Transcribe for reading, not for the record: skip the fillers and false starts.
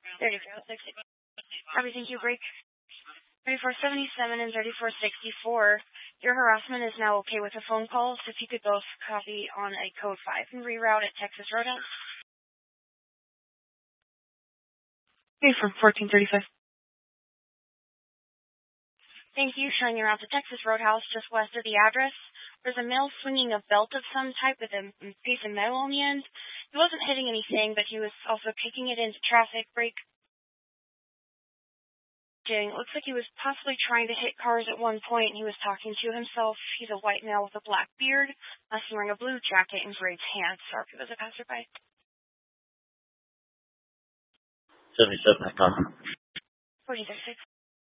3460. Copy, thank you, break. 3477 and 3464. Your harassment is now okay with a phone call, so if you could both copy on a code 5 and reroute at Texas Roadhouse. Okay, for 1435. Thank you. Showing you around to Texas Roadhouse, just west of the address. There's a male swinging a belt of some type with a piece of metal on the end. He wasn't hitting anything, but he was also kicking it into traffic. Brake. It looks like he was possibly trying to hit cars at one point. He was talking to himself. He's a white male with a black beard. He's wearing a blue jacket and gray pants. Sorry if he was a passerby. 77, 1436.